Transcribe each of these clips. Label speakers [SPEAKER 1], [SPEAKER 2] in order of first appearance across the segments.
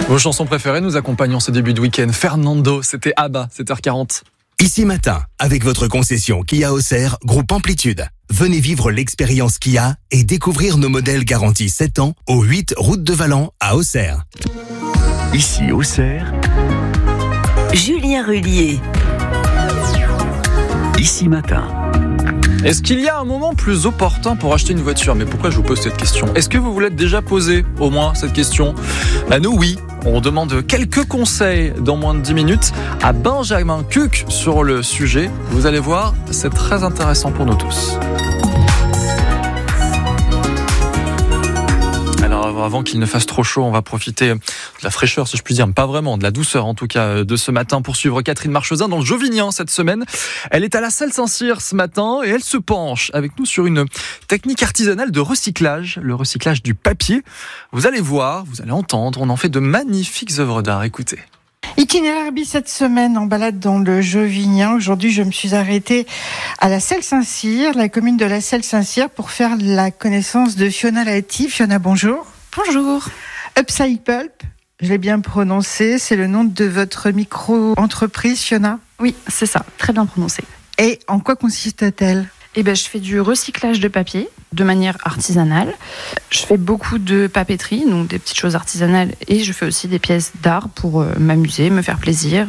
[SPEAKER 1] Vos chansons préférées nous accompagnent ce début de week-end. Fernando, c'était ABBA, 7h40.
[SPEAKER 2] Ici Matin, avec votre concession Kia Auxerre, groupe Amplitude. Venez vivre l'expérience Kia et découvrir nos modèles garantis 7 ans au 8 route de Valent à Auxerre.
[SPEAKER 3] Ici Auxerre,
[SPEAKER 4] Julien Rullier.
[SPEAKER 3] Ici Matin.
[SPEAKER 1] Est-ce qu'il y a un moment plus opportun pour acheter une voiture ? Mais pourquoi je vous pose cette question ? Est-ce que vous vous l'êtes déjà posé, au moins, cette question ? Nous, oui. On demande quelques conseils dans moins de 10 minutes à Benjamin Cuc sur le sujet. Vous allez voir, c'est très intéressant pour nous tous. Alors, avant qu'il ne fasse trop chaud, on va profiter de la fraîcheur, si je puis dire, mais pas vraiment, de la douceur en tout cas de ce matin pour suivre Catherine Marchesin dans le Jovinien cette semaine. Elle est à la salle Saint-Cyr ce matin et elle se penche avec nous sur une technique artisanale de recyclage, le recyclage du papier. Vous allez voir, vous allez entendre, on en fait de magnifiques œuvres d'art. Écoutez.
[SPEAKER 5] Itinéraire bis cette semaine en balade dans le Jovinien. Aujourd'hui, je me suis arrêtée à la Selle Saint-Cyr, la commune de la Selle Saint-Cyr, pour faire la connaissance de Fiona Laeti. Fiona, bonjour.
[SPEAKER 6] Bonjour.
[SPEAKER 5] Upcypulp, je l'ai bien prononcé, c'est le nom de votre micro-entreprise, Fiona ?
[SPEAKER 6] Oui, c'est ça, très bien prononcé.
[SPEAKER 5] Et en quoi consiste-t-elle ?
[SPEAKER 6] Je fais du recyclage de papier de manière artisanale. Je fais beaucoup de papeterie, donc des petites choses artisanales, et je fais aussi des pièces d'art pour m'amuser, me faire plaisir,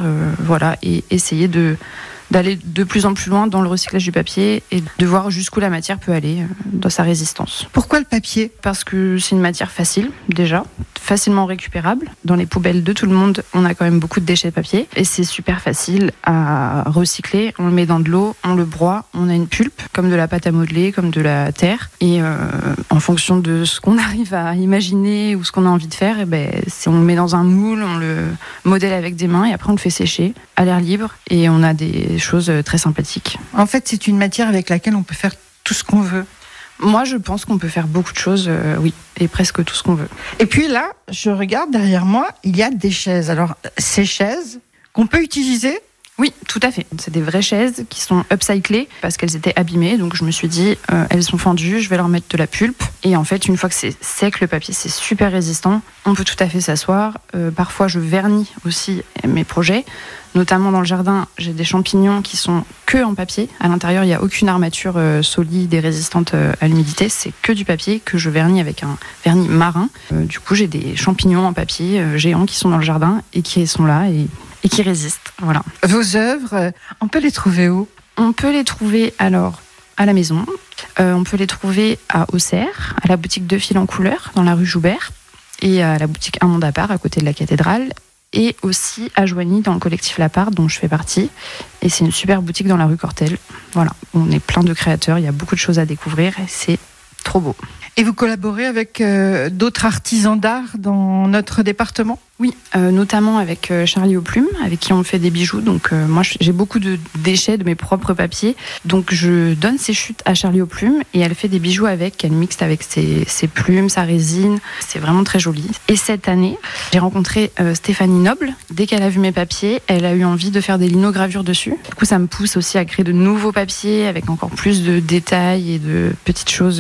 [SPEAKER 6] et essayer d'aller de plus en plus loin dans le recyclage du papier et de voir jusqu'où la matière peut aller dans sa résistance.
[SPEAKER 5] Pourquoi le papier ?
[SPEAKER 6] Parce que c'est une matière facile, déjà, facilement récupérable. Dans les poubelles de tout le monde, on a quand même beaucoup de déchets de papier et c'est super facile à recycler. On le met dans de l'eau, on le broie, on a une pulpe, comme de la pâte à modeler, comme de la terre. Et en fonction de ce qu'on arrive à imaginer ou ce qu'on a envie de faire, on le met dans un moule, on le modèle avec des mains et après on le fait sécher à l'air libre et on a des choses très sympathiques.
[SPEAKER 5] En fait, c'est une matière avec laquelle on peut faire tout ce qu'on veut.
[SPEAKER 6] Moi, je pense qu'on peut faire beaucoup de choses, oui, et presque tout ce qu'on veut.
[SPEAKER 5] Et puis là, je regarde derrière moi, il y a des chaises. Alors, ces chaises qu'on peut utiliser ?
[SPEAKER 6] Oui, tout à fait. C'est des vraies chaises qui sont upcyclées parce qu'elles étaient abîmées. Donc je me suis dit, elles sont fendues, je vais leur mettre de la pulpe. Et en fait, une fois que c'est sec, le papier, c'est super résistant. On peut tout à fait s'asseoir. Parfois, je vernis aussi mes projets. Notamment dans le jardin, j'ai des champignons qui sont que en papier. À l'intérieur, il n'y a aucune armature solide et résistante à l'humidité. C'est que du papier que je vernis avec un vernis marin. Du coup, j'ai des champignons en papier géants qui sont dans le jardin et qui sont là et qui résistent. Voilà.
[SPEAKER 5] Vos œuvres, on peut les trouver où ?
[SPEAKER 6] On peut les trouver alors à la maison. On peut les trouver à Auxerre, à la boutique De Fil en Couleur, dans la rue Joubert, et à la boutique Un Monde à part, à côté de la cathédrale, et aussi à Joigny, dans le collectif La Part, dont je fais partie. Et c'est une super boutique dans la rue Cortel. Voilà, on est plein de créateurs, il y a beaucoup de choses à découvrir, et c'est trop beau.
[SPEAKER 5] Et vous collaborez avec d'autres artisans d'art dans notre département ?
[SPEAKER 6] Oui, notamment avec Charlie aux plumes, avec qui on fait des bijoux. Donc moi, j'ai beaucoup de déchets de mes propres papiers. Donc je donne ces chutes à Charlie aux plumes et elle fait des bijoux avec. Elle mixe avec ses plumes, sa résine. C'est vraiment très joli. Et cette année, j'ai rencontré Stéphanie Noble. Dès qu'elle a vu mes papiers, elle a eu envie de faire des linogravures dessus. Du coup, ça me pousse aussi à créer de nouveaux papiers avec encore plus de détails et de petites choses.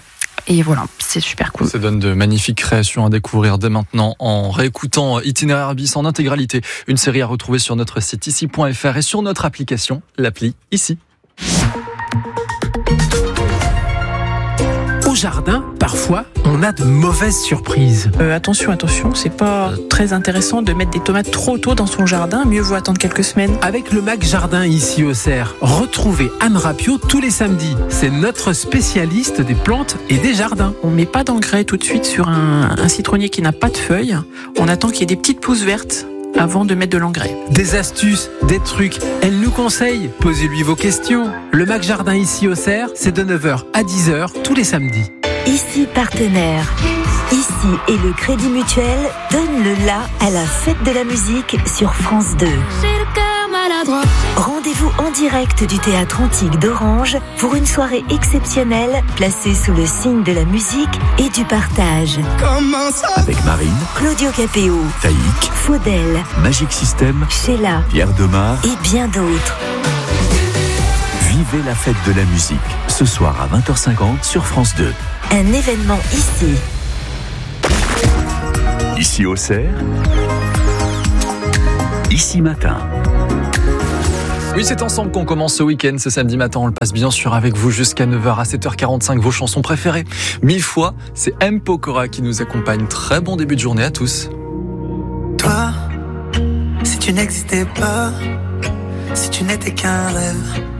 [SPEAKER 6] Et voilà, c'est super cool.
[SPEAKER 1] Ça donne de magnifiques créations à découvrir dès maintenant en réécoutant Itinéraire bis en intégralité. Une série à retrouver sur notre site ici.fr et sur notre application, l'appli Ici.
[SPEAKER 7] Au jardin, parfois, on a de mauvaises surprises.
[SPEAKER 8] Attention, c'est pas très intéressant de mettre des tomates trop tôt dans son jardin, mieux vaut attendre quelques semaines.
[SPEAKER 7] Avec le Mac Jardin ici au Cerf, retrouvez Anne Rapio tous les samedis. C'est notre spécialiste des plantes et des jardins.
[SPEAKER 8] On met pas d'engrais tout de suite sur un citronnier qui n'a pas de feuilles. On attend qu'il y ait des petites pousses vertes avant de mettre de l'engrais.
[SPEAKER 7] Des astuces, des trucs, elle nous conseille. Posez-lui vos questions. Le Mac Jardin ici au Cerf, c'est de 9h à 10h tous les samedis.
[SPEAKER 4] Ici partenaire. Ici et le Crédit Mutuel donne le la à la fête de la musique sur France 2. Rendez-vous en direct du Théâtre Antique d'Orange pour une soirée exceptionnelle placée sous le signe de la musique et du partage.
[SPEAKER 3] Avec Marine,
[SPEAKER 4] Claudio Capéo,
[SPEAKER 3] Taïk,
[SPEAKER 4] Faudel,
[SPEAKER 3] Magic System,
[SPEAKER 4] Sheila,
[SPEAKER 3] Pierre Demar
[SPEAKER 4] et bien d'autres.
[SPEAKER 3] Vivez la fête de la musique ce soir à 20h50 sur France 2.
[SPEAKER 4] Un événement ici.
[SPEAKER 3] Ici Auxerre, ici matin.
[SPEAKER 1] Oui, c'est ensemble qu'on commence ce week-end, ce samedi matin. On le passe bien sûr avec vous jusqu'à 9h à 7h45. Vos chansons préférées. 1000 fois, c'est M. Pokora qui nous accompagne. Très bon début de journée à tous.
[SPEAKER 9] Toi, si tu n'existais pas, si tu n'étais qu'un rêve,